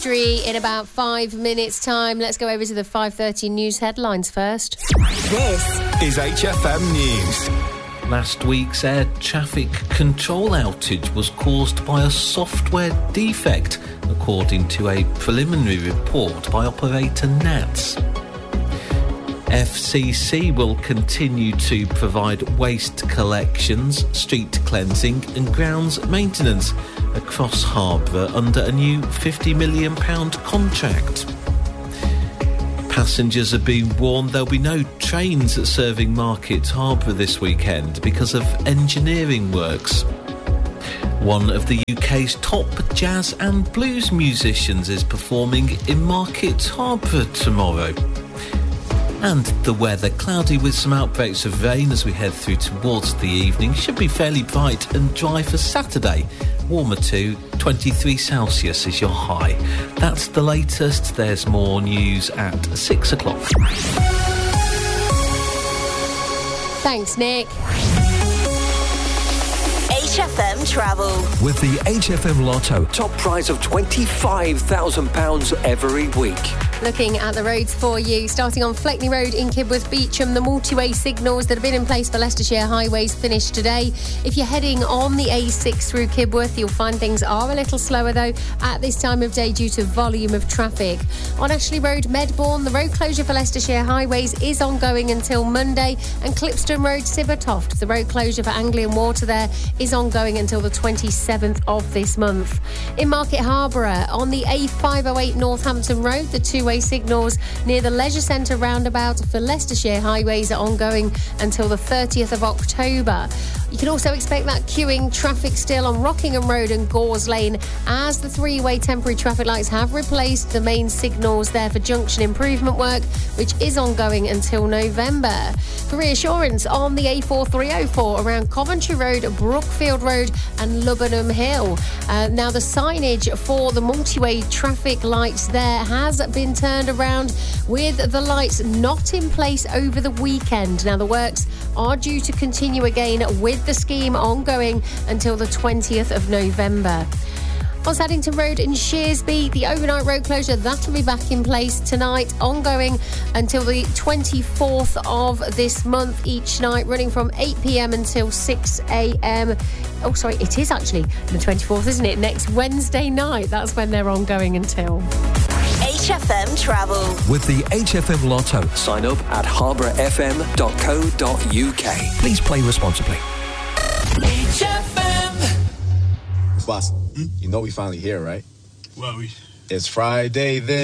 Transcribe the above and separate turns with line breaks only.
history in about 5 minutes' time. Let's go over to the 5:30 news headlines first.
This is HFM News.
Last week's air traffic control outage was caused by a software defect, according to a preliminary report by operator NATS. FCC will continue to provide waste collections, street cleansing and grounds maintenance across Harborough under a new £50 million contract. Passengers are being warned there'll be no trains serving Market Harborough this weekend because of engineering works. One of the UK's top jazz and blues musicians is performing in Market Harborough tomorrow. And the weather, cloudy with some outbreaks of rain as we head through towards the evening. Should be fairly bright and dry for Saturday. Warmer too, 23 Celsius is your high. That's the latest. There's more news at 6 o'clock.
Thanks, Nick.
HFM Travel.
With the HFM Lotto, top prize of £25,000 every week.
Looking at the roads for you, starting on Fleckney Road in Kibworth Beecham, the multi-way signals that have been in place for Leicestershire highways finished today. If you're heading on the A6 through Kibworth, you'll find things are a little slower though at this time of day due to volume of traffic. On Ashley Road, Medbourne, the road closure for Leicestershire highways is ongoing until Monday, and Clipston Road, Sivertoft, the road closure for Anglian Water there is ongoing until the 27th of this month. In Market Harborough, on the A508 Northampton Road, the two-way signals near the Leisure Centre roundabout for Leicestershire highways are ongoing until the 30th of October. You can also expect that queuing traffic still on Rockingham Road and Gores Lane as the three-way temporary traffic lights have replaced the main signals there for junction improvement work, which is ongoing until November. For reassurance, on the A4304 around Coventry Road, Brookfield Road and Lubbenham Hill. Now the signage for the multi-way traffic lights there has been turned around with the lights not in place over the weekend. Now the works are due to continue again with the scheme ongoing until the 20th of November. On Saddington Road in Shearsby, the overnight road closure, that will be back in place tonight, ongoing until the 24th of this month each night, running from 8 p.m. until 6 a.m. Oh, sorry, it is actually the 24th, isn't it? Next Wednesday night, that's when they're ongoing until.
HFM Travel.
With the HFM Lotto, sign up at harbourfm.co.uk. Please play responsibly.
HFM.
Boss, you know we finally here, right?
Well,
It's Friday then.